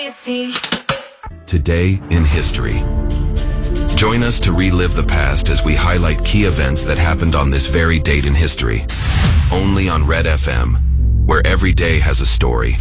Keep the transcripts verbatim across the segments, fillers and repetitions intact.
Today in history. Join us to relive the past as we highlight key events that happened on this very date in history. Only on Red F M, where every day has a story.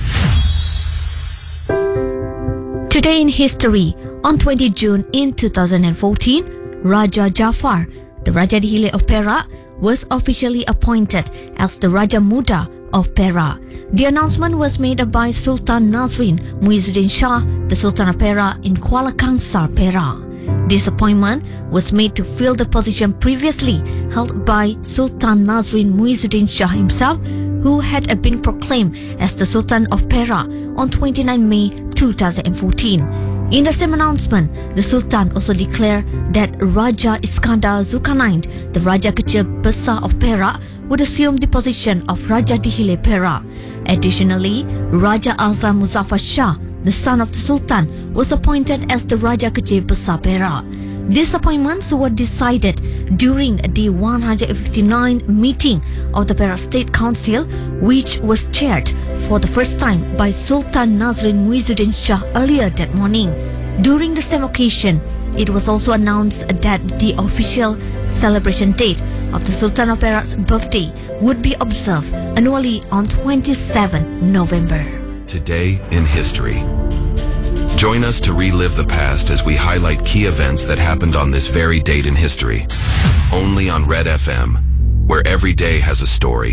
Today in history, on the twentieth of June in two thousand fourteen, Raja Jafar, the Raja Dihile of Perak, was officially appointed as the Raja Muda of Perak. The announcement was made by Sultan Nazrin Muizzuddin Shah, the Sultan of Perak in Kuala Kangsar, Perak. This appointment was made to fill the position previously held by Sultan Nazrin Muizzuddin Shah himself, who had been proclaimed as the Sultan of Perak on the twenty-ninth of May two thousand fourteen. In the same announcement, the Sultan also declared that Raja Iskandar Zulkarnain, the Raja Kecil Besar of Perak, would assume the position of Raja Dihile Perak. Additionally, Raja Azam Muzaffar Shah, the son of the Sultan, was appointed as the Raja Kecil Besar Perak. These appointments were decided during the one hundred fifty-ninth meeting of the Perak State Council, which was chaired for the first time by Sultan Nazrin Muizzuddin Shah earlier that morning. During the same occasion, it was also announced that the official celebration date of the Sultan of Perak's birthday would be observed annually on the twenty-seventh of November. Today in history. Join us to relive the past as we highlight key events that happened on this very date in history. Only on Red F M, where every day has a story.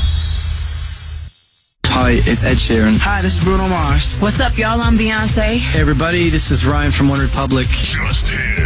Hi, it's Ed Sheeran. Hi, this is Bruno Mars. What's up, y'all? I'm Beyonce. Hey, everybody, this is Ryan from One Republic. Just hit.